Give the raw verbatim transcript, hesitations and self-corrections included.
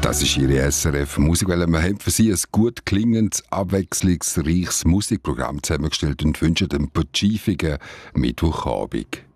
Das ist Ihre S R F Musikwelle. Wir haben für Sie ein gut klingendes, abwechslungsreiches Musikprogramm zusammengestellt und wünschen einen pacifischen Mittwochabend.